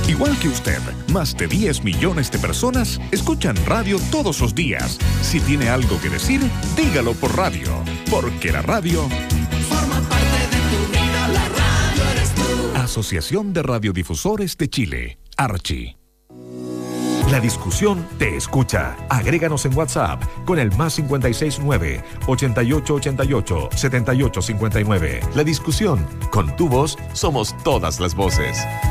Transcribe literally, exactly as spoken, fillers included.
Igual que usted, más de diez millones de personas escuchan radio todos los días. Si tiene algo que decir, dígalo por radio, porque la radio forma parte de tu vida, la radio eres tú. Asociación de Radiodifusores de Chile, Archi. La discusión te escucha. Agréganos en WhatsApp con el más cinco seis nueve, ochenta y ocho ochenta y ocho, setenta y ocho cincuenta y nueve. La discusión, con tu voz, somos todas las voces.